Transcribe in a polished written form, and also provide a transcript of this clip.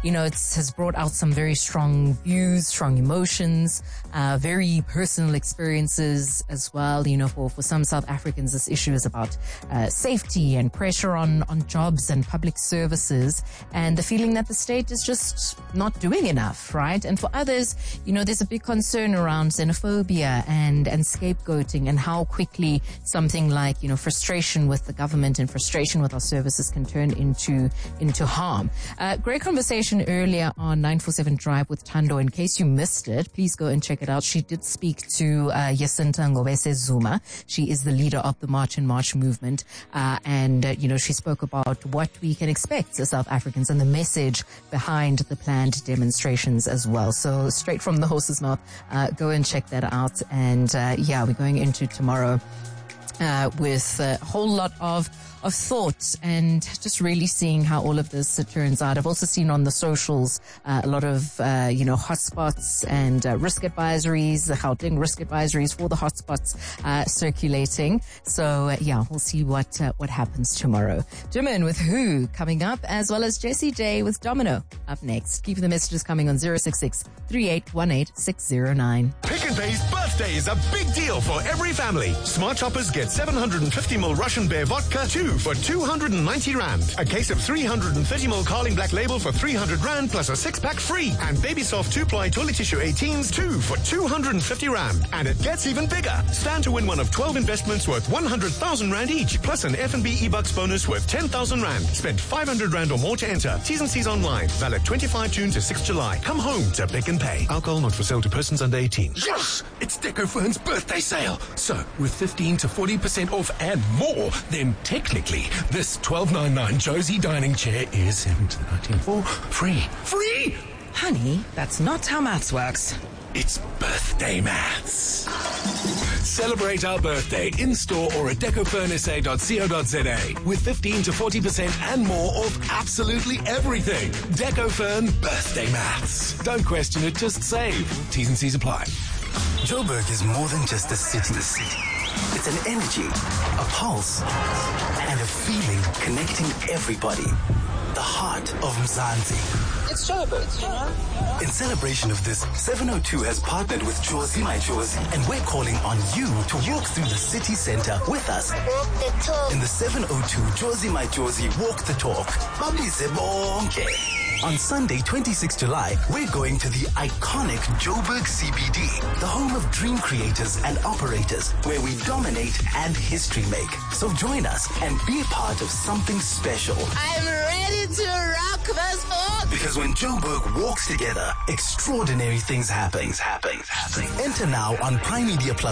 it has brought out some very strong views, strong emotions, very personal experiences as well. For some South Africans, this issue is about safety and pressure on jobs and public services, and the feeling that the state is just not doing enough, right? And for others, there's a big concern around xenophobia and scapegoating, and how quickly something like, frustration with the government and frustration with our services can turn into harm. Great conversation earlier on 947 Drive with Thando. In case you missed it, please go and check it out. She did speak to Jacinta Ngobese Zuma. She is the leader of the March and March movement. And she spoke about what we can expect as South Africans and the message behind the planned demonstrations as well. So straight from the horse's mouth, go and check that out. And we're going into tomorrow with a whole lot of thoughts and just really seeing how all of this turns out. I've also seen on the socials a lot of hotspots and risk advisories, the Gauteng risk advisories for the hotspots circulating. So we'll see what happens tomorrow. Jimin with Who coming up, as well as Jessie J with Domino up next. Keep the messages coming on 066 3818 609. Pick n Pay's birthday is a big deal for every family. Smart shoppers get 750ml Russian Bear vodka 2 for 290 Rand. A case of 330ml Carling Black Label for 300 Rand plus a 6-pack free. And Baby Soft 2-ply toilet tissue 18s 2 for 250 Rand. And it gets even bigger. Stand to win one of 12 investments worth 100,000 Rand each, plus an F&B e-bucks bonus worth 10,000 Rand. Spend 500 Rand or more to enter. T's and C's online. Valid 25 June to 6 July. Come home to Pick n Pay. Alcohol not for sale to persons under 18. Yes! It's Decofern's birthday sale. So, with 15 to 40% off and more, then technically this 12.99 Josie dining chair is 17.94 free. Free? Honey, that's not how maths works. It's birthday maths. Celebrate our birthday in-store or at decofurnsa.co.za with 15 to 40% and more off absolutely everything. Decofern birthday maths. Don't question it, just save. T's and C's apply. Joburg is more than just a city. It's an energy, a pulse, and a feeling connecting everybody. The heart of Mzansi. It's Joburg, In celebration of this, 702 has partnered with Jozi My Jozi, and we're calling on you to walk through the city center with us. Walk the talk. In the 702 Jozi My Jozi Walk the Talk. Babize bonke. On Sunday, 26 July, we're going to the iconic Joburg CBD, the home of dream creators and operators, where we dominate and history make. So join us and be a part of something special. I'm ready to rock this book. Because when Joburg walks together, extraordinary things happen. Enter now on Prime Media Plus.